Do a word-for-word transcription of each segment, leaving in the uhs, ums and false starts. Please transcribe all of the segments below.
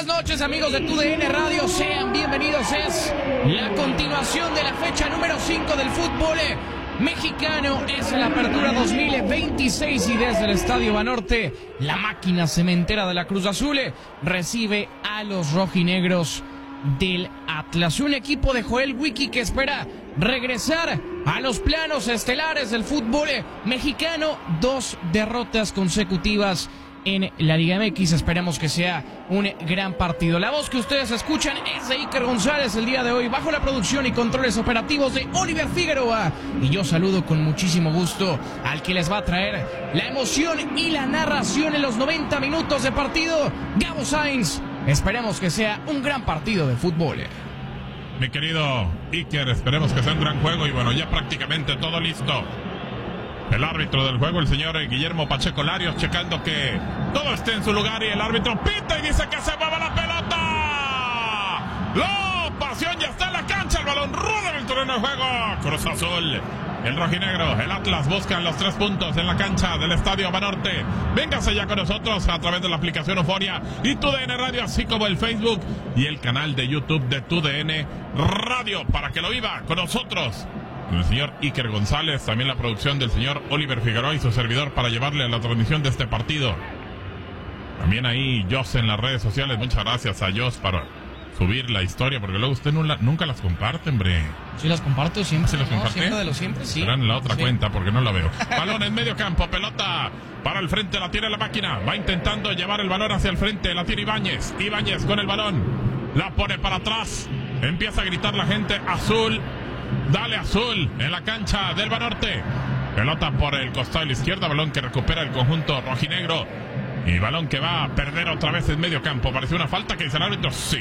buenas noches, amigos de T U D N Radio, sean bienvenidos. Es la continuación de la fecha número cinco del fútbol mexicano. Es la apertura dos mil veintiséis y desde el Estadio Banorte, la máquina cementera de la Cruz Azul recibe a los rojinegros del Atlas. Un equipo de Joel Wiki que espera regresar a los planos estelares del fútbol mexicano. Dos derrotas consecutivas en la Liga M X. Esperemos que sea un gran partido. La voz que ustedes escuchan es de Iker González el día de hoy, bajo la producción y controles operativos de Oliver Figueroa. Y yo saludo con muchísimo gusto al que les va a traer la emoción y la narración en los noventa minutos de partido, Gabo Sainz. Esperemos que sea un gran partido de fútbol. Mi querido Iker, esperemos que sea un gran juego y bueno, ya prácticamente todo listo. El árbitro del juego, el señor Guillermo Pacheco Larios, checando que todo esté en su lugar y el árbitro pita y dice que se mueva la pelota. La pasión ya está en la cancha, el balón rueda en el terreno de juego. Cruz Azul, el rojinegro, el Atlas buscan los tres puntos en la cancha del Estadio Banorte. Véngase ya con nosotros a través de la aplicación Euforia y T U D N Radio, así como el Facebook y el canal de YouTube de T U D N Radio, para que lo viva con nosotros. El señor Iker González, también la producción del señor Oliver Figueroa y su servidor para llevarle a la transmisión de este partido. También ahí Jos en las redes sociales, muchas gracias a Jos para subir la historia, porque luego usted no la, nunca las comparte, hombre. Sí las comparto siempre. ¿Sí las no, comparte? Siempre de los siempre, sí. Será en la otra sí. cuenta, porque no la veo. Balón en medio campo, pelota para el frente, la tiene la máquina. Va intentando llevar el balón hacia el frente, la tiene Ibáñez. Ibáñez con el balón, la pone para atrás. Empieza a gritar la gente, azul. Dale azul en la cancha del Banorte. Pelota por el costado de la izquierda, balón que recupera el conjunto rojinegro. Y balón que va a perder otra vez en medio campo. Parece una falta que dice el árbitro, sí.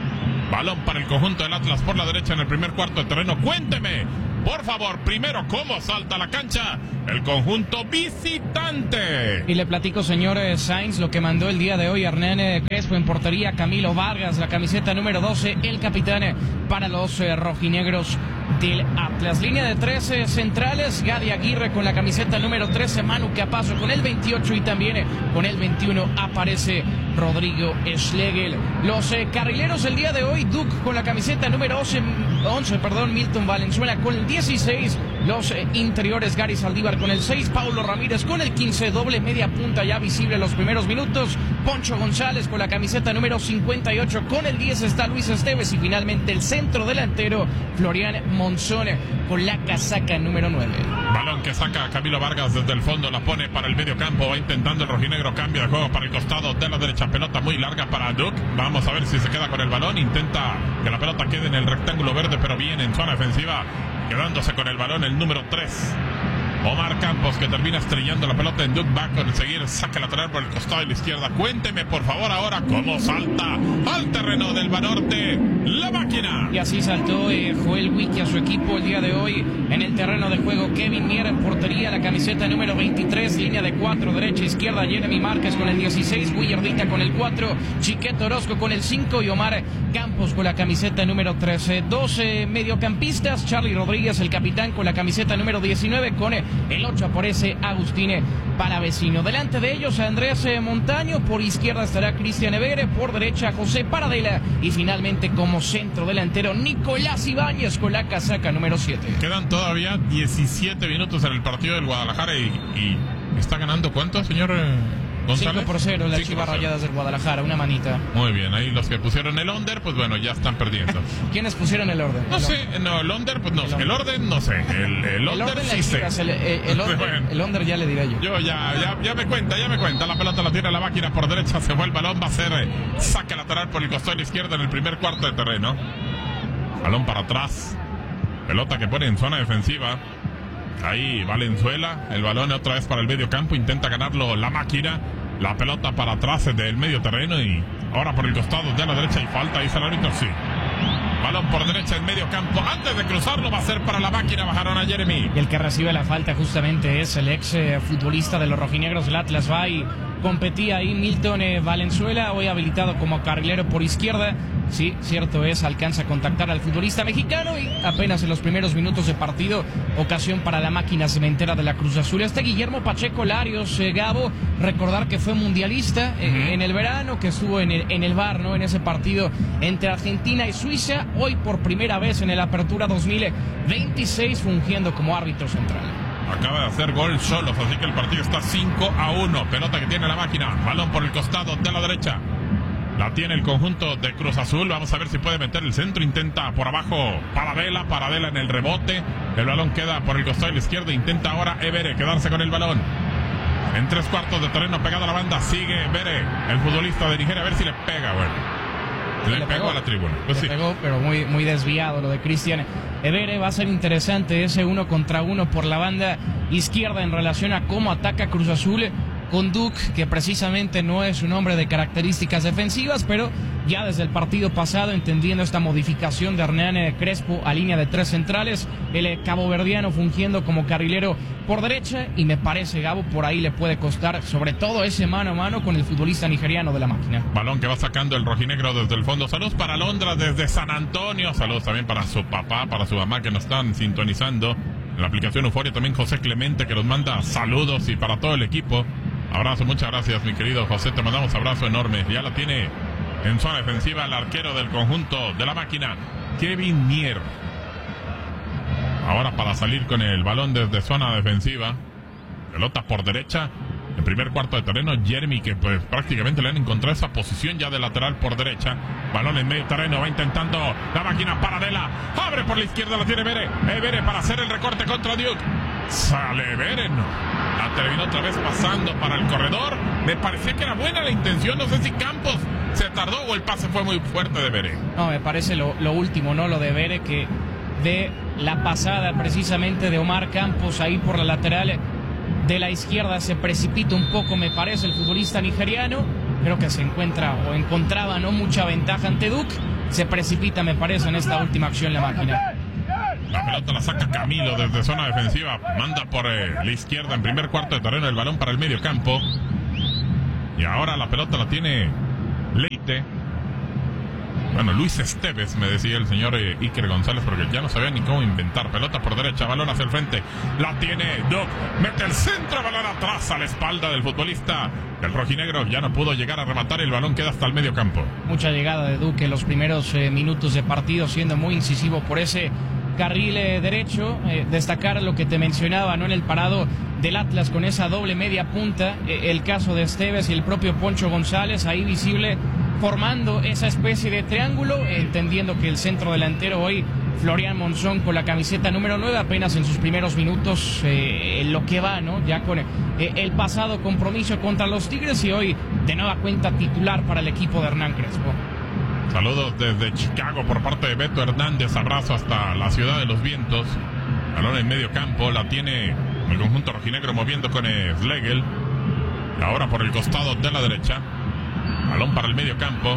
Balón para el conjunto del Atlas por la derecha en el primer cuarto de terreno. Cuénteme, por favor, primero cómo salta la cancha el conjunto visitante. Y le platico, señor Sainz, lo que mandó el día de hoy Hernán Crespo en portería, Camilo Vargas, la camiseta número doce, el capitán para los eh, rojinegros del Atlas. Línea de trece centrales, Gadi Aguirre con la camiseta número trece, Manu Capazo con el veintiocho y también eh, con el veintiuno aparece Rodrigo Schlegel. Los eh, carrileros el día de hoy, Duke con la camiseta número once, once perdón, Milton Valenzuela con el dieciséis, los eh, interiores, Gary Saldívar con el seis, Paulo Ramírez con el quince, doble media punta ya visible en los primeros minutos, Poncho González con la camiseta número cincuenta y ocho, con el diez está Luis Esteves y finalmente el centro delantero, Florian Monzón con la casaca número nueve. Balón que saca Camilo Vargas desde el fondo, la pone para el medio campo, va intentando el rojinegro, cambio de juego para el costado de la derecha, pelota muy larga para Duke, vamos a ver si se queda con el balón, intenta que la pelota quede en el rectángulo verde, pero bien en zona defensiva, quedándose con el balón el número tres. Omar Campos, que termina estrellando la pelota en Duke, va a conseguir saque lateral por el costado de la izquierda. Cuénteme por favor ahora cómo salta al terreno del Banorte la máquina. Y así saltó eh, Joel Wiki a su equipo el día de hoy en el terreno de juego. Kevin Miera en portería, la camiseta número veintitrés, línea de cuatro, derecha, izquierda, Jeremy Márquez con el dieciséis, Willardita con el cuatro, Chiquete Orozco con el cinco y Omar Campos con la camiseta número trece. doce mediocampistas, Charlie Rodríguez, el capitán, con la camiseta número diecinueve, con el ocho aparece Agustine Palavecino. Delante de ellos Andrés Montaño, por izquierda estará Cristian Evere, por derecha José Paradela y finalmente como centro delantero Nicolás Ibáñez con la casaca número siete. Quedan todavía diecisiete minutos en el partido del Guadalajara y, y está ganando ¿cuánto, señor González? cinco por cero las Chivas Rayadas del Guadalajara, una manita. Muy bien, ahí los que pusieron el under, pues bueno, ya están perdiendo. ¿Quiénes pusieron el orden? No el sé, orden. no, el under, pues no, el, el orden no sé, el, el under, el orden sí sé. El, el, el, under, bueno, el under ya le diré yo. Yo ya, ya, ya me cuenta, ya me cuenta, la pelota la tiene la máquina por derecha, se fue el balón, va a ser eh, saque lateral por el costado de la izquierda en el primer cuarto de terreno. Balón para atrás, pelota que pone en zona defensiva. Ahí Valenzuela, el balón otra vez para el medio campo, intenta ganarlo la máquina. La pelota para atrás del medio terreno y ahora por el costado de la derecha y falta, dice el árbitro, sí. Balón por derecha en medio campo, antes de cruzarlo va a ser para la máquina, bajaron a Jeremy. Y el que recibe la falta justamente es el ex eh, futbolista de los rojinegros del Atlas, va y competía ahí Milton eh, Valenzuela, hoy habilitado como carrilero por izquierda. Sí, cierto es, alcanza a contactar al futbolista mexicano y apenas en los primeros minutos de partido, ocasión para la máquina cementera de la Cruz Azul. Este Guillermo Pacheco Larios, eh, Gabo, recordar que fue mundialista eh, uh-huh. en el verano, que estuvo en el, en el V A R, ¿no? En ese partido entre Argentina y Suiza, hoy por primera vez en el Apertura dos mil veintiséis fungiendo como árbitro central. Acaba de hacer gol solos, así que el partido está cinco a uno. Pelota que tiene la máquina, balón por el costado de la derecha. La tiene el conjunto de Cruz Azul. Vamos a ver si puede meter el centro. Intenta por abajo Paradela. Paradela en el rebote. El balón queda por el costado de la izquierda. Intenta ahora Evere quedarse con el balón. En tres cuartos de terreno pegado a la banda. Sigue Evere, el futbolista de Nigeria. A ver si le pega, bueno. Le, le pegó, pegó a la tribuna. Pues le sí. pegó, pero muy, muy desviado lo de Cristian Evere. Va a ser interesante ese uno contra uno por la banda izquierda en relación a cómo ataca Cruz Azul con Duke, que precisamente no es un hombre de características defensivas, pero ya desde el partido pasado, entendiendo esta modificación de Hernán Crespo a línea de tres centrales, el caboverdiano fungiendo como carrilero por derecha, y me parece, Gabo, por ahí le puede costar, sobre todo ese mano a mano con el futbolista nigeriano de la máquina. Balón que va sacando el rojinegro desde el fondo. Saludos para Londra desde San Antonio. Saludos también para su papá, para su mamá que nos están sintonizando en la aplicación Euforia. También José Clemente que nos manda saludos, y para todo el equipo. Abrazo, muchas gracias, mi querido José. Te mandamos abrazo enorme. Ya la tiene en zona defensiva el arquero del conjunto de la máquina, Kevin Mier. Ahora para salir con el balón desde zona defensiva. Pelota por derecha. En primer cuarto de terreno, Jeremy, que pues prácticamente le han encontrado esa posición ya de lateral por derecha. Balón en medio terreno, va intentando la máquina Paradela. Abre por la izquierda, la tiene Evere. Evere para hacer el recorte contra Duke. Sale Evere, no. La terminó otra vez pasando para el corredor. Me parecía que era buena la intención. No sé si Campos se tardó o el pase fue muy fuerte de Evere. No, me parece lo, lo último, ¿no? Lo de Evere, que de la pasada precisamente de Omar Campos ahí por la lateral de la izquierda se precipita un poco, me parece, el futbolista nigeriano. Creo que se encuentra o encontraba no mucha ventaja ante Duke. Se precipita, me parece, en esta última acción la máquina. La pelota la saca Camilo desde zona defensiva. Manda por eh, la izquierda en primer cuarto de terreno el balón para el medio campo. Y ahora la pelota la tiene Leite. Bueno, Luis Esteves, me decía el señor eh, Iker González, porque ya no sabía ni cómo inventar. Pelota por derecha, balón hacia el frente. La tiene Duke. Mete el centro, balón atrás a la espalda del futbolista. El rojinegro ya no pudo llegar a rematar. El balón queda hasta el medio campo. Mucha llegada de Duke en los primeros eh, minutos de partido, siendo muy incisivo por ese carril eh, derecho. Eh, destacar lo que te mencionaba, ¿no? En el parado del Atlas con esa doble media punta. Eh, el caso de Esteves y el propio Poncho González, ahí visible, formando esa especie de triángulo, entendiendo que el centro delantero hoy, Florian Monzón, con la camiseta número nueve, apenas en sus primeros minutos, eh, en lo que va, ¿no? Ya con eh, el pasado compromiso contra los Tigres, y hoy de nueva cuenta titular para el equipo de Hernán Crespo. Saludos desde Chicago por parte de Beto Hernández. Abrazo hasta la ciudad de los vientos. Balón en medio campo, la tiene el conjunto rojinegro moviendo con Schlegel. Ahora por el costado de la derecha. Balón para el medio campo.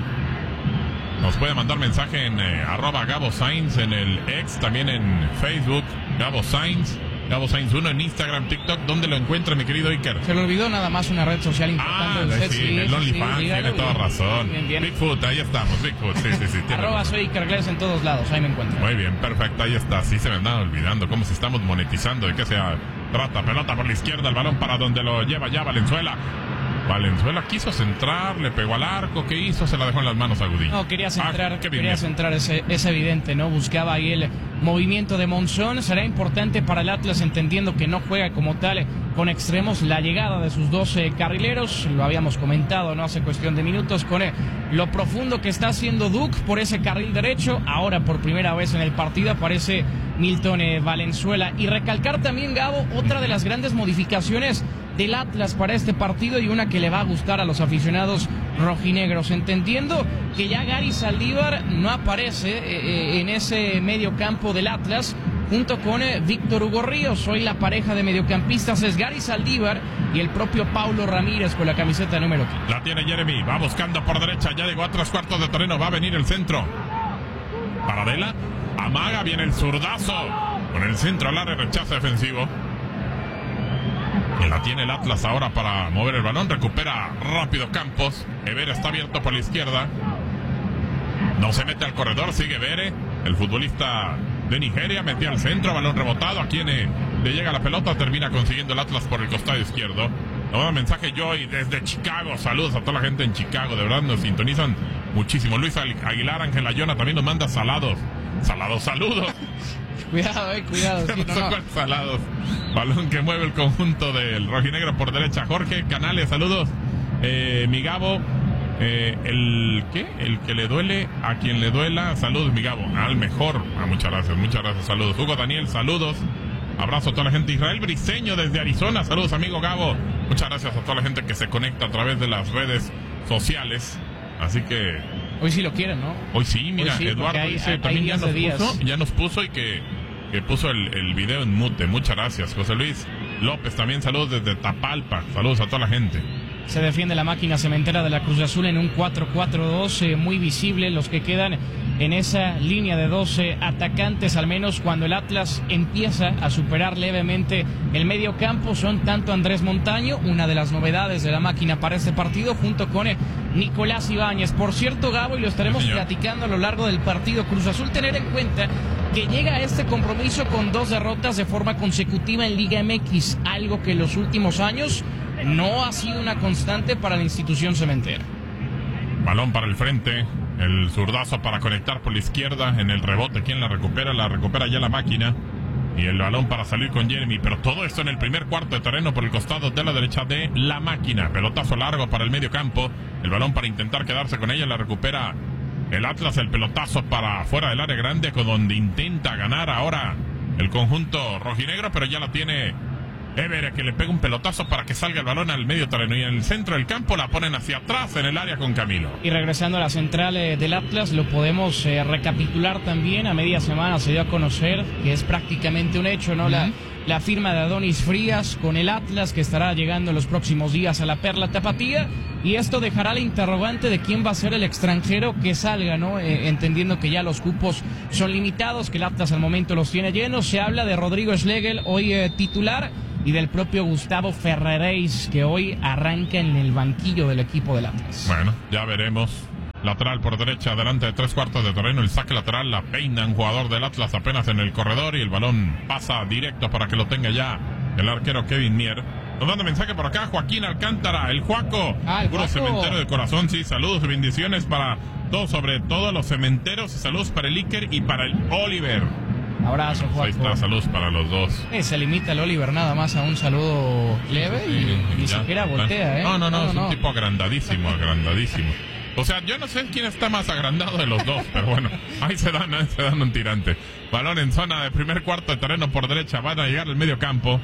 Nos puede mandar mensaje en eh, arroba Gabo Sainz en el ex, también en Facebook, Gabo Sainz, Gabo Sainz uno en Instagram, TikTok. ¿Dónde lo encuentra, mi querido Iker? Se le olvidó nada más una red social importante. Ah, usted, sí, sí, el OnlyFans, sí, tiene toda razón. Bien, bien. Bigfoot, ahí estamos, Bigfoot, sí, sí, sí. Arroba soy Iker Gles en todos lados, ahí me encuentro. Muy bien, perfecto, ahí está. Sí se me andan olvidando cómo se estamos monetizando, de qué se trata. Pelota por la izquierda, el balón para donde lo lleva ya Valenzuela. Valenzuela quiso centrar, le pegó al arco. ¿Qué hizo? Se la dejó en las manos a Gudiño. No, quería centrar, ah, quería centrar, es, es evidente, ¿no? Buscaba ahí el movimiento de Monzón. Será importante para el Atlas, entendiendo que no juega como tal con extremos, la llegada de sus doce carrileros. Lo habíamos comentado, ¿no? Hace cuestión de minutos, con eh, lo profundo que está haciendo Duke por ese carril derecho. Ahora, por primera vez en el partido, aparece Milton eh, Valenzuela. Y recalcar también, Gabo, otra de las grandes modificaciones del Atlas para este partido, y una que le va a gustar a los aficionados rojinegros, entendiendo que ya Gary Saldívar no aparece eh, en ese medio campo del Atlas, junto con eh, Víctor Hugo Ríos. Hoy la pareja de mediocampistas es Gary Saldívar y el propio Paulo Ramírez con la camiseta número quince. La tiene Jeremy, va buscando por derecha, ya llegó a tres cuartos de terreno, va a venir el centro. Paradela, amaga, viene el zurdazo, con el centro al área, rechazo defensivo. Y la tiene el Atlas ahora para mover el balón. Recupera rápido Campos. Evere está abierto por la izquierda. No se mete al corredor, sigue Evere. El futbolista de Nigeria metió al centro, balón rebotado. A quien eh, le llega la pelota, termina consiguiendo el Atlas por el costado izquierdo. Nos manda mensaje Joy desde Chicago. Saludos a toda la gente en Chicago. De verdad nos sintonizan muchísimo. Luis Aguilar, Ángel Ayona también nos manda salados. Salados, saludos. Cuidado, eh, cuidado. Sí, no no, no. Salados. Balón que mueve el conjunto del rojinegro por derecha. Jorge Canales, saludos. Eh, mi Gabo, eh, el ¿qué? El que le duele a quien le duela. Saludos, mi Gabo. Al mejor. Ah, muchas gracias, muchas gracias. Saludos. Hugo Daniel, saludos. Abrazo a toda la gente. Israel Briseño desde Arizona. Saludos, amigo Gabo. Muchas gracias a toda la gente que se conecta a través de las redes sociales. Así que hoy sí lo quieren, ¿no? Hoy sí, mira, hoy sí, Eduardo hay, dice hay, también hay ya nos días. puso, ya nos puso y que, que puso el, el video en mute. Muchas gracias. José Luis López también, saludos desde Tapalpa. Saludos a toda la gente. Se defiende la máquina cementera de la Cruz Azul en un cuatro cuatro dos, eh, muy visible los que quedan en esa línea de doce atacantes, al menos cuando el Atlas empieza a superar levemente el medio campo. Son tanto Andrés Montaño, una de las novedades de la máquina para este partido, junto con eh, Nicolás Ibáñez. Por cierto, Gabo, y lo estaremos sí, platicando a lo largo del partido, Cruz Azul tener en cuenta que llega a este compromiso con dos derrotas de forma consecutiva en Liga M X, algo que en los últimos años no ha sido una constante para la institución cementera. Balón para el frente, el zurdazo para conectar por la izquierda, en el rebote, ¿quién la recupera? La recupera ya la máquina, y el balón para salir con Jeremy, pero todo esto en el primer cuarto de terreno por el costado de la derecha de la máquina. Pelotazo largo para el medio campo, el balón para intentar quedarse con ella, la recupera el Atlas, el pelotazo para fuera del área grande, con donde intenta ganar ahora el conjunto rojinegro, pero ya la tiene Evere, que le pega un pelotazo para que salga el balón al medio terreno, y en el centro del campo la ponen hacia atrás en el área con Camilo. Y regresando a la central eh, del Atlas, lo podemos eh, recapitular también. A media semana se dio a conocer que es prácticamente un hecho, ¿no? Uh-huh. La, la firma de Adonis Frías con el Atlas, que estará llegando en los próximos días a la Perla Tapatía, y esto dejará la interrogante de quién va a ser el extranjero que salga, ¿no? Eh, entendiendo que ya los cupos son limitados, que el Atlas al momento los tiene llenos. Se habla de Rodrigo Schlegel, hoy eh, titular, y del propio Gustavo Ferraréis, que hoy arranca en el banquillo del equipo del Atlas. Bueno, ya veremos. Lateral por derecha, adelante de tres cuartos de terreno, el saque lateral, la peina un jugador del Atlas apenas en el corredor, y el balón pasa directo para que lo tenga ya el arquero Kevin Mier. Nos manda mensaje por acá Joaquín Alcántara, el Juaco, ah, el puro Juaco. Cementero de corazón, sí, saludos y bendiciones para todos, sobre todo los cementeros, y saludos para el Iker y para el Oliver. Abrazo, Bueno, Juan. ahí está, saludos para los dos. Eh, se limita el Oliver nada más a un saludo leve y Sí, ni ya. siquiera voltea, ¿eh? No, no, no, no, es un no. tipo agrandadísimo, agrandadísimo. O sea, yo no sé quién está más agrandado de los dos, pero bueno, ahí se dan, ahí se dan un tirante. Balón en zona de primer cuarto de terreno por derecha, van a llegar al medio campo.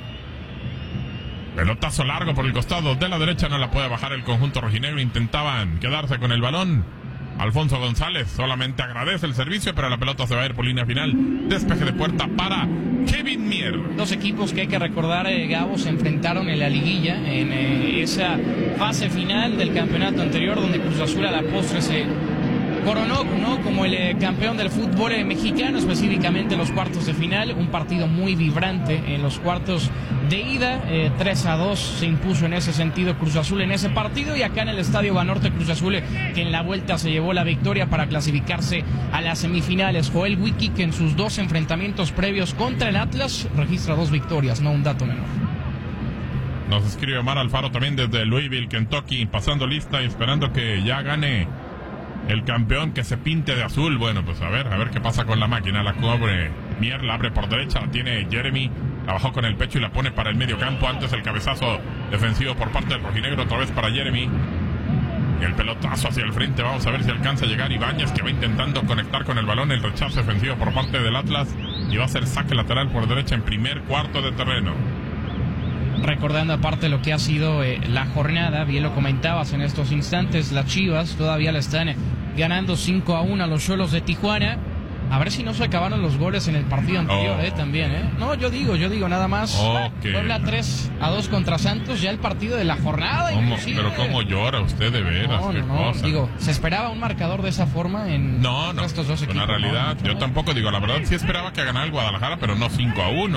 Pelotazo largo por el costado de la derecha, no la puede bajar el conjunto rojinegro, intentaban quedarse con el balón. Alfonso González solamente agradece el servicio, pero la pelota se va a ir por línea final. Despeje de puerta para Kevin Mier. Dos equipos que hay que recordar, eh, Gabo, se enfrentaron en la liguilla, en eh, esa fase final del campeonato anterior, donde Cruz Azul a la postre se coronó, ¿no?, como el eh, campeón del fútbol eh, mexicano, específicamente en los cuartos de final. Un partido muy vibrante en los cuartos de ida, eh, tres a dos se impuso en ese sentido Cruz Azul en ese partido, y acá en el Estadio Banorte Cruz Azul, eh, que en la vuelta se llevó la victoria para clasificarse a las semifinales. Joel Wiki, que en sus dos enfrentamientos previos contra el Atlas registra dos victorias, no un dato menor. Nos escribe Omar Alfaro también desde Louisville, Kentucky, pasando lista y esperando que ya gane el campeón, que se pinte de azul. Bueno, pues a ver, a ver qué pasa con la máquina. La cubre Mier, la abre por derecha, la tiene Jeremy, la bajó con el pecho y la pone para el medio campo. Antes el cabezazo defensivo por parte del rojinegro, otra vez para Jeremy. Y el pelotazo hacia el frente, vamos a ver si alcanza a llegar Ibáñez, que va intentando conectar con el balón. El rechazo defensivo por parte del Atlas, y va a ser saque lateral por derecha en primer cuarto de terreno. Recordando aparte lo que ha sido eh, la jornada, bien lo comentabas en estos instantes, las Chivas todavía le están eh, ganando cinco a uno a los Xolos de Tijuana. A ver si no se acabaron los goles en el partido anterior, oh. eh, también, ¿eh? No, yo digo, yo digo nada más. Okay. Puebla tres a dos contra Santos, ya el partido de la jornada. ¿Cómo? Pero cómo llora usted de veras, no, qué no, no. cosa. Digo, ¿se esperaba un marcador de esa forma en no, no, estos dos equipos? en la realidad, no, yo tampoco, digo, la verdad sí esperaba que ganara el Guadalajara, pero no cinco a uno.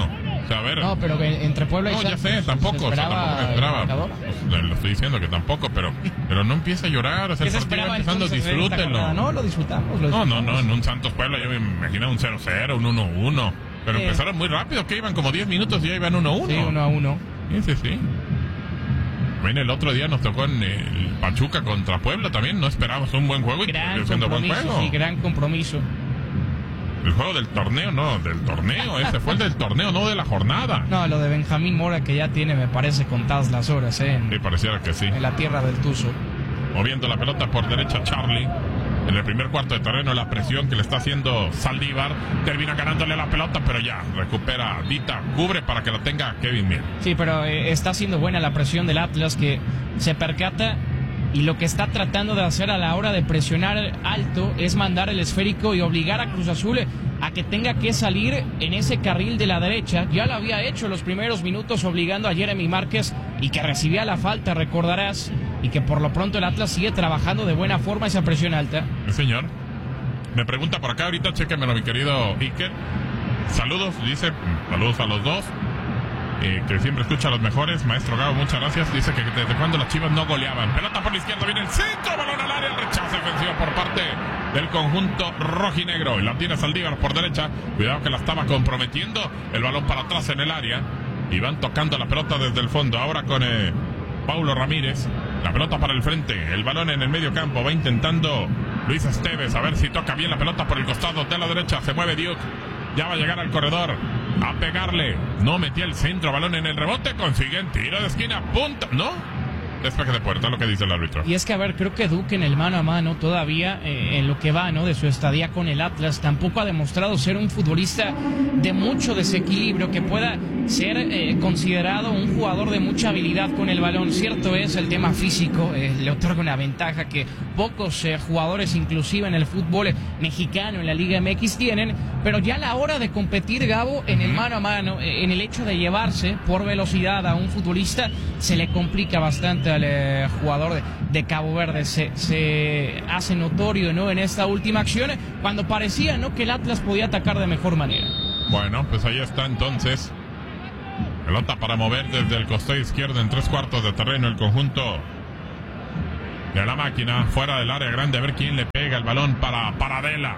O sea, a ver. No, pero que entre Puebla y No, ya Santos sé, tampoco. se O sea, esperaba tampoco me el esperaba. marcador. Pues, lo estoy diciendo que tampoco, pero, pero no empieza a llorar. O sea, ¿Qué el se partido esperaba va empezando, entonces de esta disfrútenlo. jornada? No, lo disfrutamos. Lo No, no, disfrutamos. no, en un Santos Puebla yo me imaginaba un cero cero, un uno uno. Pero Sí. empezaron muy rápido, que iban como diez minutos y ya iban uno uno. Sí, uno a uno. Sí, sí, sí. También el otro día nos tocó en el Pachuca contra Puebla también. No esperábamos un buen juego y Gran terminó siendo buen compromiso, juego. sí, gran compromiso. El juego del torneo, no, del torneo. Ese fue el del torneo, no de la jornada. No, lo de Benjamín Mora que ya tiene, me parece, contadas las horas, ¿eh? Sí, En, pareciera que sí. en la tierra del Tuzo. Moviendo la pelota por derecha Charlie. En el primer cuarto de terreno, la presión que le está haciendo Saldívar. Termina ganándole la pelota, pero ya recupera Dita, cubre para que la tenga Kevin Mier. Sí, pero eh, está siendo buena la presión del Atlas, que se percata y lo que está tratando de hacer a la hora de presionar alto es mandar el esférico y obligar a Cruz Azul a que tenga que salir en ese carril de la derecha. Ya lo había hecho los primeros minutos obligando a Jeremy Márquez y que recibía la falta, recordarás, y que por lo pronto el Atlas sigue trabajando de buena forma esa presión alta. Sí, señor. Me pregunta por acá ahorita, chéquemelo, mi querido Iker. Saludos, dice, saludos a los dos. Eh, que siempre escucha a los mejores. Maestro Gabo, muchas gracias. Dice que desde cuando las Chivas no goleaban. Pelota por la izquierda, viene el centro, balón al área, el rechazo ofensivo por parte del conjunto rojinegro. Y la tiene Saldívar por derecha. Cuidado que la estaba comprometiendo. El balón para atrás en el área. Y van tocando la pelota desde el fondo. Ahora con eh, Paulo Ramírez. La pelota para el frente. El balón en el medio campo. Va intentando Luis Esteves. A ver si toca bien la pelota por el costado de la derecha. Se mueve Duke. Ya va a llegar al corredor a pegarle. No metía el centro, balón en el rebote. Consiguen tiro de esquina, punta. ¿No? Despeje de puerta, lo que dice el árbitro. Y es que, a ver, creo que Duque en el mano a mano todavía, eh, en lo que va, ¿no?, de su estadía con el Atlas, tampoco ha demostrado ser un futbolista de mucho desequilibrio, que pueda ser eh, considerado un jugador de mucha habilidad con el balón. Cierto es, el tema físico eh, le otorga una ventaja que pocos eh, jugadores, inclusive en el fútbol mexicano, en la Liga M X, tienen, pero ya a la hora de competir, Gabo, en el mano a mano, eh, en el hecho de llevarse por velocidad a un futbolista, se le complica bastante al eh, jugador de, de Cabo Verde. Se, se hace notorio, ¿no?, en esta última acción, cuando parecía, ¿no?, que el Atlas podía atacar de mejor manera. Bueno, pues ahí está entonces. Pelota para mover desde el costado izquierdo en tres cuartos de terreno el conjunto de la máquina. Fuera del área grande, a ver quién le pega el balón para Paradela.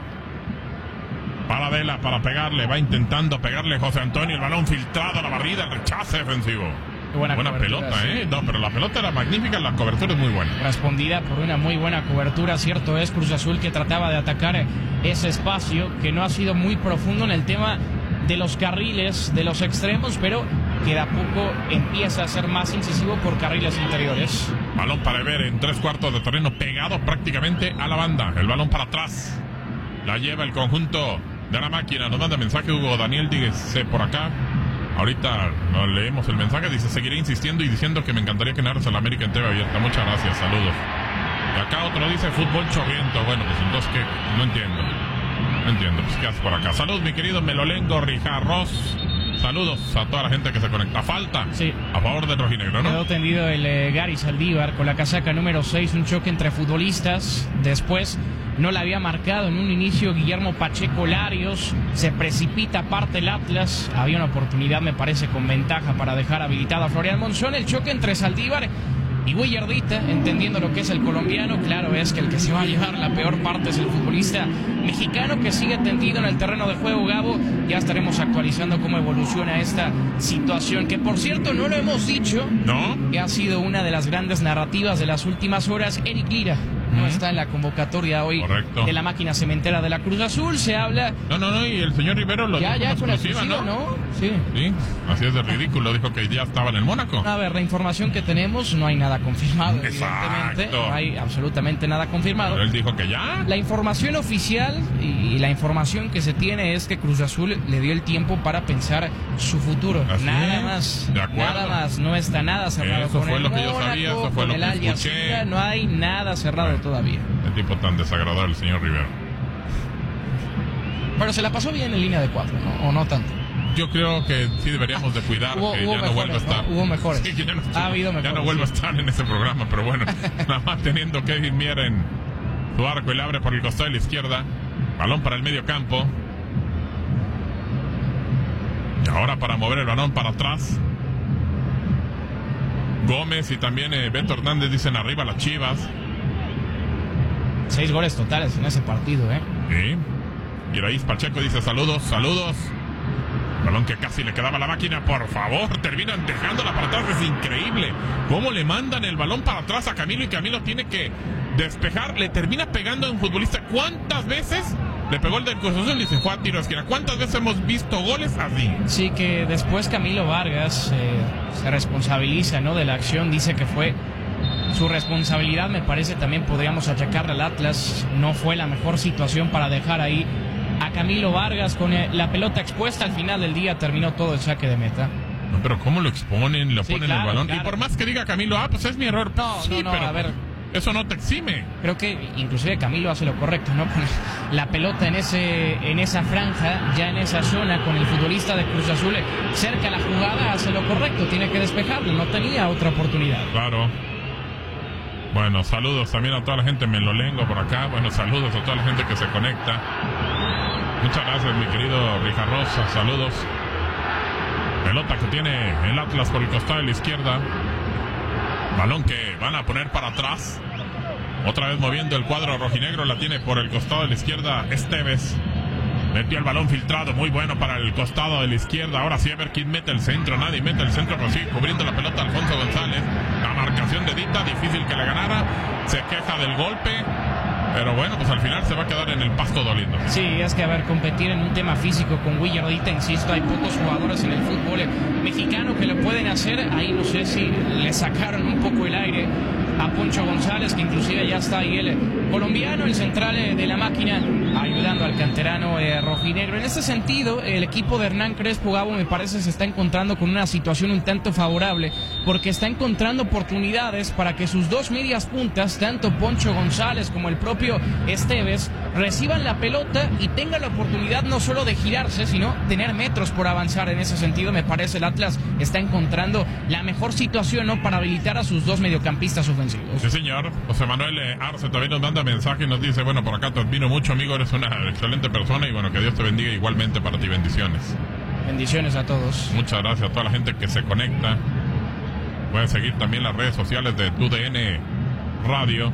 Paradela para pegarle, va intentando pegarle José Antonio. El balón filtrado a la barrida, el rechace defensivo. Qué buena, buena pelota, sí. ¿eh? No, pero la pelota era magnífica, la cobertura es muy buena. Respondida por una muy buena cobertura. Cierto es, Cruz Azul que trataba de atacar ese espacio, que no ha sido muy profundo en el tema de los carriles, de los extremos, pero que de a poco empieza a ser más incisivo por carriles interiores. Balón para Ever en tres cuartos de terreno, pegado prácticamente a la banda. El balón para atrás. La lleva el conjunto de la máquina. Nos manda mensaje Hugo Daniel, dígase por acá. Ahorita no leemos el mensaje. Dice, seguiré insistiendo y diciendo que me encantaría que narres a la América en T V abierta. Muchas gracias, saludos. Y acá otro dice fútbol chorriento. Bueno, pues entonces, ¿qué? No entiendo. No entiendo, pues ¿qué haces por acá? Saludos, mi querido Melolengo Rijarros. Saludos a toda la gente que se conecta. Falta sí. A favor del rojinegro, ¿no? Quedó tendido el eh, Gary Saldívar con la casaca número seis, un choque entre futbolistas. Después no la había marcado en un inicio Guillermo Pacheco Larios. Se precipita aparte el Atlas. Había una oportunidad, me parece, con ventaja para dejar habilitado a Florian Monzón. El choque entre Saldívar y Willardita, entendiendo lo que es el colombiano. Claro es que el que se va a llevar la peor parte es el futbolista mexicano, que sigue tendido en el terreno de juego, Gabo. Ya estaremos actualizando cómo evoluciona esta situación, que por cierto no lo hemos dicho, ¿no?, que ha sido una de las grandes narrativas de las últimas horas. Eric Lira no uh-huh. está en la convocatoria hoy. Correcto. De la máquina cementera de la Cruz Azul. Se habla... No, no, no, y el señor Rivero lo ya, dijo ya, con exclusiva, ¿no? ¿no? Sí. Sí, así es de ridículo. Dijo que ya estaba en el Mónaco. A ver, la información que tenemos, no hay nada confirmado. Exacto. Evidentemente, no hay absolutamente nada confirmado. Pero él dijo que ya. La información oficial y la información que se tiene es que Cruz Azul le dio el tiempo para pensar su futuro. Así nada es. más. De acuerdo. Nada más. No está nada cerrado. Eso con fue el lo que yo Mónaco, sabía, eso fue con lo el que Al escuché. Jazeera, no hay nada cerrado bueno, todavía. El tipo tan desagradable, el señor Rivero. Pero se la pasó bien en línea de cuatro, ¿no? ¿O no tanto? Yo creo que sí deberíamos de cuidar hubo, que hubo ya mejores, no vuelva a estar. ¿no? Hubo mejores. Sí, que ya no, ha habido mejores. Ya no vuelva sí. a estar en ese programa, pero bueno. Nada más teniendo Kevin Mier en su arco y le abre por el costado de la izquierda. Balón para el medio campo. Y ahora para mover el balón para atrás. Gómez y también eh, Beto Hernández dicen arriba las Chivas. Seis goles totales en ese partido, ¿eh? Sí. Iraíz Pacheco dice saludos, saludos. Balón que casi le quedaba a la máquina, por favor, terminan dejándola para atrás, es increíble. Cómo le mandan el balón para atrás a Camilo y Camilo tiene que despejar, le termina pegando a un futbolista. ¿Cuántas veces le pegó el del Cruz Azul y se fue a tiro de esquina? ¿Cuántas veces hemos visto goles así? Sí, que después Camilo Vargas eh, se responsabiliza, ¿no?, de la acción, dice que fue su responsabilidad. Me parece también podríamos achacarle al Atlas, no fue la mejor situación para dejar ahí a Camilo Vargas con la pelota expuesta. Al final del día terminó todo el saque de meta. No, pero ¿cómo lo exponen? Lo sí, ponen claro, el balón. claro. Y por más que diga Camilo, ah, pues es mi error. No, sí, no, no, pero a ver. Eso no te exime. Creo que inclusive Camilo hace lo correcto, ¿no? Con la pelota en ese en esa franja, ya en esa zona, con el futbolista de Cruz Azul cerca a la jugada, hace lo correcto, tiene que despejarlo, no tenía otra oportunidad. Claro. Bueno, saludos también a toda la gente Melolengo por acá. Bueno, saludos a toda la gente que se conecta. Muchas gracias, mi querido Rijarrosa. Saludos. Pelota que tiene el Atlas por el costado de la izquierda. Balón que van a poner para atrás. Otra vez moviendo el cuadro rojinegro. La tiene por el costado de la izquierda Esteves. Metió el balón filtrado, muy bueno para el costado de la izquierda. Ahora sí, a ver quién mete el centro. Nadie mete el centro, pero sigue cubriendo la pelota Alfonso González. La marcación de Dita, difícil que le ganara. Se queja del golpe. Pero bueno, pues al final se va a quedar en el pasto doliendo. Sí, es que a ver, competir en un tema físico con Willardita, insisto, hay pocos jugadores en el fútbol mexicano que lo pueden hacer. Ahí no sé si le sacaron un poco el aire a Poncho González, que inclusive ya está ahí el colombiano, el central de la máquina, ayudando al canterano eh, rojinegro. En ese sentido, el equipo de Hernán Crespo, Gabo, me parece se está encontrando con una situación un tanto favorable, porque está encontrando oportunidades para que sus dos medias puntas, tanto Poncho González como el propio Esteves, reciban la pelota y tengan la oportunidad no solo de girarse, sino tener metros por avanzar. En ese sentido, me parece el Atlas está encontrando la mejor situación, ¿no?, para habilitar a sus dos mediocampistas ofensivos. Sí, señor. José Manuel eh, Arce también nos manda mensaje y nos dice, bueno, por acá te admiro mucho, amigo, eres una excelente persona y bueno, que Dios te bendiga igualmente para ti. Bendiciones. Bendiciones a todos. Muchas gracias a toda la gente que se conecta. Pueden seguir también las redes sociales de Tu D N Radio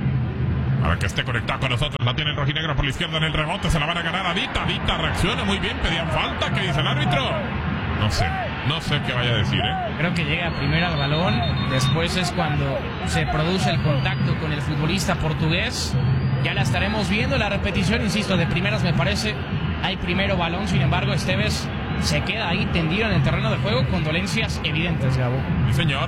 para que esté conectado con nosotros. La tiene el rojinegro por la izquierda en el rebote, se la van a ganar a Dita. Dita reacciona muy bien, pedían falta. ¿Qué dice el árbitro? No sé, no sé qué vaya a decir, ¿eh? Creo que llega primero al balón, después es cuando se produce el contacto con el futbolista portugués. Ya la estaremos viendo, la repetición, insisto, de primeras me parece. Hay primero balón, sin embargo, Esteves se queda ahí tendido en el terreno de juego con dolencias evidentes, Gabo. Sí, señor.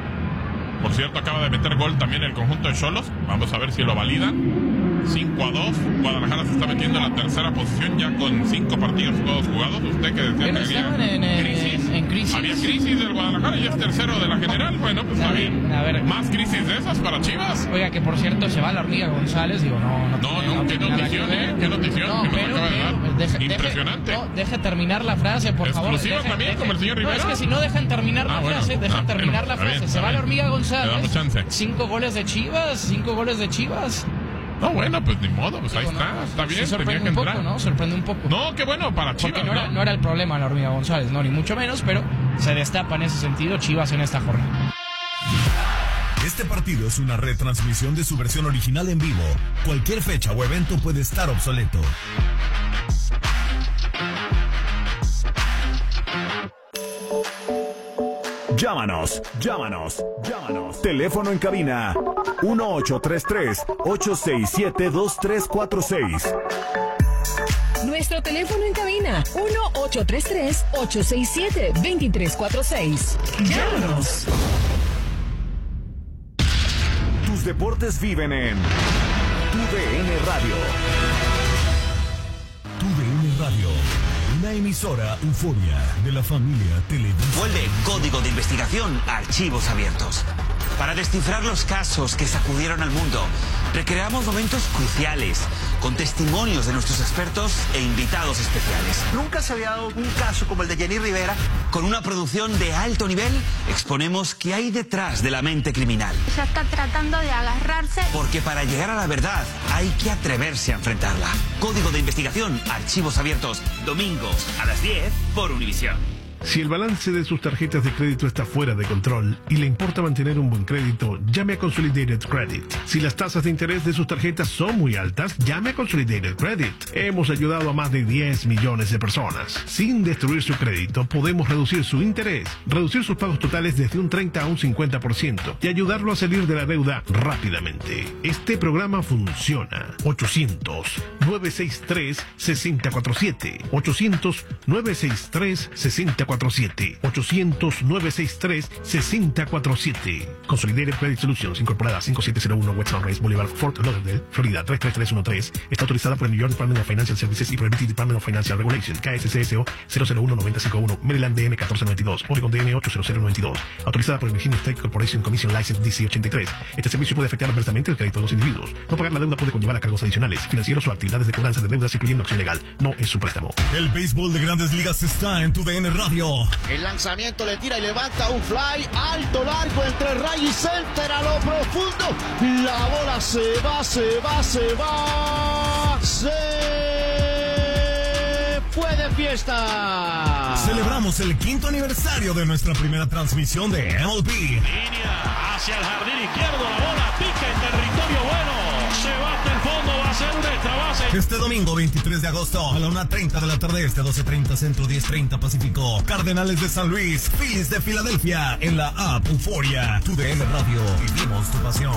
Por cierto, acaba de meter gol también el conjunto de Xolos. Vamos a ver si lo validan. cinco a dos. Guadalajara se está metiendo en la tercera posición ya con cinco partidos todos jugados. Usted que decía Pero que había en, en, crisis. En, en crisis. Había crisis del Guadalajara y es tercero de la general. Bueno, pues está bien. A ver. Más crisis de esas para Chivas. Oiga, que por cierto se va la hormiga González. Digo, no, no. No, tiene, no, qué tiene notición, nada que ¿eh? ver. Qué notición No, que nos pero acaba de dar. Deje, Impresionante. Deje, no, deje terminar la frase, por favor. Exclusivas Deje, también, deje, como el señor Rivera. No, es que si no dejan terminar la ah, bueno. frase, dejan ah, terminar bueno, la frase. Bien, se va bien. la hormiga González. Le damos chance. Cinco goles de Chivas, cinco goles de Chivas. No, bueno, pues ni modo, pues Digo, ahí está, no, está bien, sí sorprende tenía que un poco, entrar. ¿no? Sorprende un poco. No, qué bueno para Chivas, Porque no era, ¿no? no era el problema la hormiga González, no, ni mucho menos, pero se destapa en ese sentido Chivas en esta jornada. Este partido es una retransmisión de su versión original en vivo. Cualquier fecha o evento puede estar obsoleto. Llámanos, llámanos, llámanos. Teléfono en cabina uno ocho tres tres, ocho seis siete, dos tres cuatro seis. Nuestro teléfono en cabina uno ocho tres tres, ocho seis siete, dos tres cuatro seis. Llámanos. Tus deportes viven en Tu D N Radio. Tu D N Radio. Una emisora euforia de la familia Televisa. Vuelve Código de Investigación a Archivos Abiertos. Para descifrar los casos que sacudieron al mundo, recreamos momentos cruciales con testimonios de nuestros expertos e invitados especiales. Nunca se había dado un caso como el de Jenny Rivera. Con una producción de alto nivel, exponemos qué hay detrás de la mente criminal. Ella está tratando de agarrarse. Porque para llegar a la verdad hay que atreverse a enfrentarla. Código de Investigación, Archivos Abiertos, domingos a las diez por Univisión. Si el balance de sus tarjetas de crédito está fuera de control y le importa mantener un buen crédito, llame a Consolidated Credit. Si las tasas de interés de sus tarjetas son muy altas, llame a Consolidated Credit. Hemos ayudado a más de diez millones de personas. Sin destruir su crédito, podemos reducir su interés, reducir sus pagos totales desde un treinta a un cincuenta por ciento y ayudarlo a salir de la deuda rápidamente. Este programa funciona. ochocientos, nueve seis tres, seis cero cuatro siete. ochocientos, nueve seis tres, seis cero cuatro siete. ochocientos, nueve seis tres, seis cero cuatro siete. Consolidated Credit Solutions, incorporada cinco siete cero uno West Sunrise Boulevard, Fort Lauderdale, Florida tres tres tres uno tres. Está autorizada por el New York Department of Financial Services y por el B T Department of Financial Regulation. K S C S O cero cero uno nueve cinco uno. Maryland D M catorce noventa y dos. Oregon D M ocho cero cero noventa y dos. Autorizada por el Virginia State Corporation Commission License D C ochenta y tres. Este servicio puede afectar adversamente el crédito de los individuos. No pagar la deuda puede conllevar a cargos adicionales, financieros o actividades de cobranza de deudas, incluyendo acción legal. No es su préstamo. El béisbol de Grandes Ligas está en tu D N Radio. El lanzamiento le tira y levanta un fly alto, largo, entre right y center a lo profundo. La bola se va, se va, se va. Se fue de fiesta. Celebramos el quinto aniversario de nuestra primera transmisión de M L B. Línea hacia el jardín izquierdo, la bola pica en territorio bueno. Se va hasta el fondo, va a ser un extra base. Este domingo veintitrés de agosto a la una treinta de la tarde, este doce treinta Centro, diez treinta Pacífico. Cardenales de San Luis, Phillies de Filadelfia en la app Euforia. Tu D N Radio, vivimos tu pasión.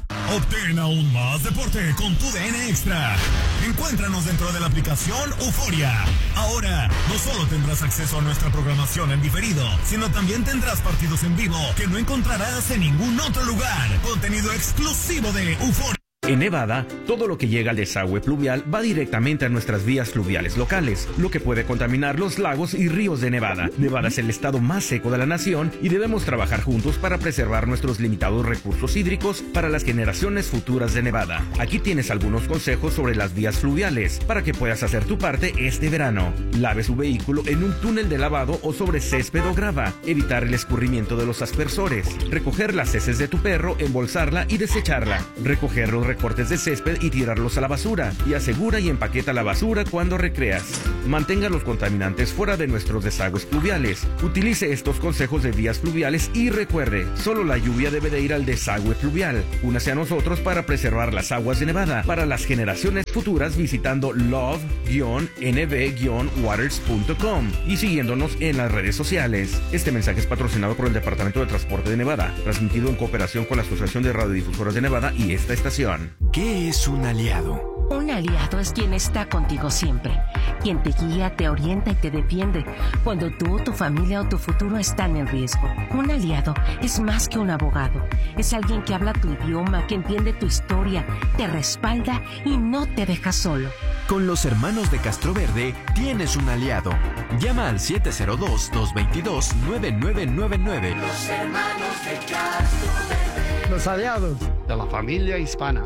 Obtén aún más deporte con tu D N Extra. Encuéntranos dentro de la aplicación Euforia. Ahora, no solo tendrás acceso a nuestra programación en diferido, sino también tendrás partidos en vivo que no encontrarás en ningún otro lugar. Contenido exclusivo de Euforia. En Nevada, todo lo que llega al desagüe pluvial va directamente a nuestras vías fluviales locales, lo que puede contaminar los lagos y ríos de Nevada. Nevada es el estado más seco de la nación y debemos trabajar juntos para preservar nuestros limitados recursos hídricos para las generaciones futuras de Nevada. Aquí tienes algunos consejos sobre las vías fluviales para que puedas hacer tu parte este verano. Lave su vehículo en un túnel de lavado o sobre césped o grava. Evitar el escurrimiento de los aspersores. Recoger las heces de tu perro, embolsarla y desecharla. Recoger los recortes de césped y tirarlos a la basura, y asegura y empaqueta la basura cuando recreas. Mantenga los contaminantes fuera de nuestros desagües pluviales. Utilice estos consejos de vías fluviales y recuerde, solo la lluvia debe de ir al desagüe pluvial. Únase a nosotros para preservar las aguas de Nevada para las generaciones futuras visitando love guion n b guion waters punto com y siguiéndonos en las redes sociales. Este mensaje es patrocinado por el Departamento de Transporte de Nevada, transmitido en cooperación con la Asociación de Radiodifusoras de Nevada y esta estación. ¿Qué es un aliado? Un aliado es quien está contigo siempre, quien te guía, te orienta y te defiende cuando tú, tu familia o tu futuro están en riesgo. Un aliado es más que un abogado, es alguien que habla tu idioma, que entiende tu historia, te respalda y no te deja solo. Con los hermanos de Castroverde tienes un aliado. Llama al siete cero dos, dos dos dos, nueve nueve nueve nueve. Los hermanos de Castroverde. Los aliados de la familia hispana.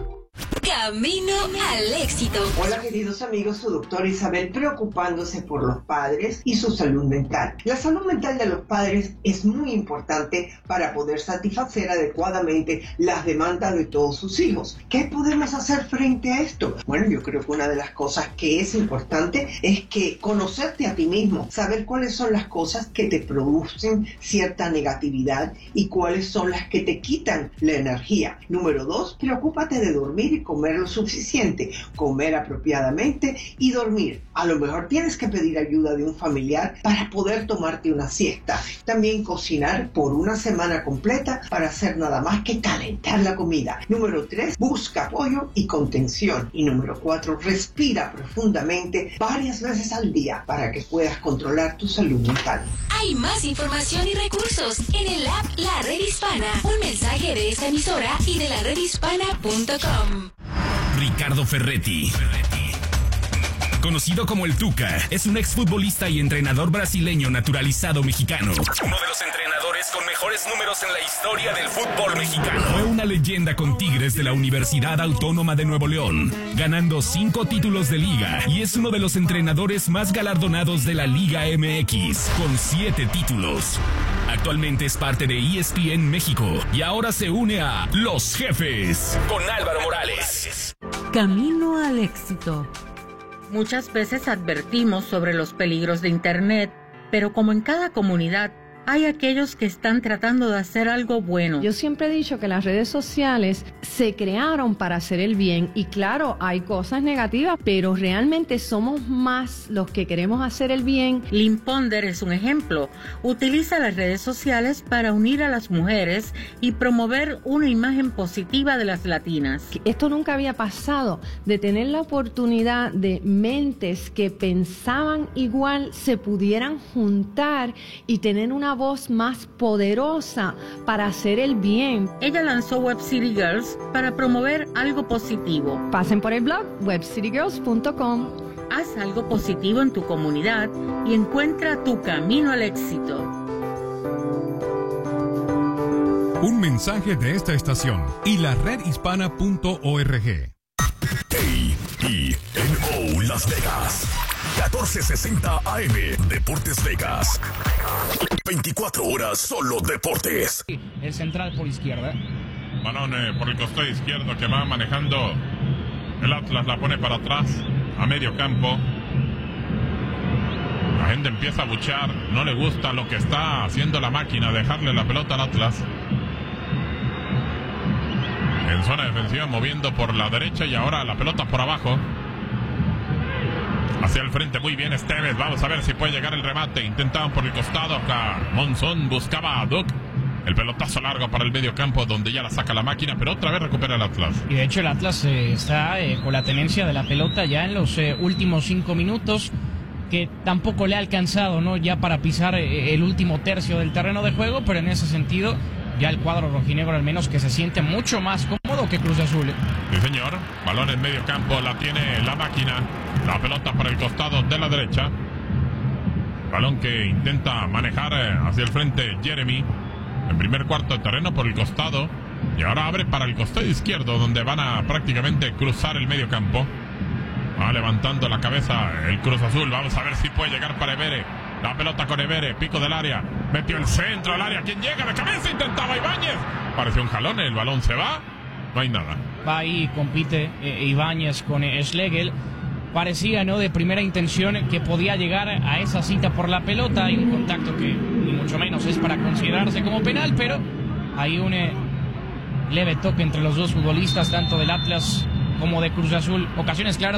Camino al éxito. Hola queridos amigos, su doctora Isabel preocupándose por los padres y su salud mental. La salud mental de los padres es muy importante para poder satisfacer adecuadamente las demandas de todos sus hijos. ¿Qué podemos hacer frente a esto? Bueno, yo creo que una de las cosas que es importante es que conocerte a ti mismo, saber cuáles son las cosas que te producen cierta negatividad y cuáles son las que te quitan la energía. Número dos, preocúpate de dormir y comer lo suficiente, comer apropiadamente y dormir. A lo mejor tienes que pedir ayuda de un familiar para poder tomarte una siesta. También cocinar por una semana completa para hacer nada más que calentar la comida. Número tres, busca apoyo y contención. Y número cuatro, respira profundamente varias veces al día para que puedas controlar tu salud mental. Hay más información y recursos en el app La Red Hispana. Un mensaje de esta emisora y de la red hispana punto com. Ricardo Ferretti, conocido como el Tuca, es un exfutbolista y entrenador brasileño naturalizado mexicano. Uno de los entrenadores con mejores números en la historia del fútbol mexicano. Fue una leyenda con Tigres de la Universidad Autónoma de Nuevo León, ganando cinco títulos de liga, y es uno de los entrenadores más galardonados de la Liga M X, con siete títulos. Actualmente es parte de E S P N México y ahora se une a Los Jefes con Álvaro Morales. Camino al éxito. Muchas veces advertimos sobre los peligros de Internet pero como en cada comunidad, hay aquellos que están tratando de hacer algo bueno. Yo siempre he dicho que las redes sociales se crearon para hacer el bien y claro, hay cosas negativas, pero realmente somos más los que queremos hacer el bien. Lynn Ponder es un ejemplo. Utiliza las redes sociales para unir a las mujeres y promover una imagen positiva de las latinas. Esto nunca había pasado, de tener la oportunidad de mentes que pensaban igual se pudieran juntar y tener una voz más poderosa para hacer el bien. Ella lanzó Web City Girls para promover algo positivo. Pasen por el blog web city girls punto com. Haz algo positivo en tu comunidad y encuentra tu camino al éxito. Un mensaje de esta estación y la red hispana punto org. A E N O Las Vegas. catorce sesenta A M Deportes Vegas. veinticuatro horas solo deportes. El central por izquierda. Balón eh, por el costado izquierdo que va manejando el Atlas, la pone para atrás a medio campo. La gente empieza a buchar, no le gusta lo que está haciendo la máquina, dejarle la pelota al Atlas. En zona defensiva moviendo por la derecha y ahora la pelota por abajo. Hacia el frente, muy bien Esteves, vamos a ver si puede llegar el remate. Intentaban por el costado, acá Monzón buscaba a Duck. El pelotazo largo para el medio campo donde ya la saca la máquina, pero otra vez recupera el Atlas. Y de hecho el Atlas eh, está eh, con la tenencia de la pelota ya en los eh, últimos cinco minutos, que tampoco le ha alcanzado, ¿no? Ya para pisar eh, el último tercio del terreno de juego, pero en ese sentido ya el cuadro rojinegro al menos que se siente mucho más cómodo que Cruz Azul. Sí, señor. Balón en medio campo, la tiene la máquina. La pelota para el costado de la derecha. Balón que intenta manejar hacia el frente Jeremy. En primer cuarto de terreno por el costado. Y ahora abre para el costado izquierdo, donde van a prácticamente cruzar el medio campo. Va levantando la cabeza el Cruz Azul. Vamos a ver si puede llegar para Evere. La pelota con Evere, pico del área. Metió el centro al área. ¿Quién llega? De cabeza intentaba Ibáñez. Pareció un jalón, el balón se va. No hay nada. Va ahí, compite eh, Ibáñez con eh, Schlegel. Parecía, ¿no?, de primera intención que podía llegar a esa cita por la pelota. Hay un contacto que ni mucho menos es para considerarse como penal, pero hay un eh, leve toque entre los dos futbolistas, tanto del Atlas como de Cruz Azul. Ocasiones claras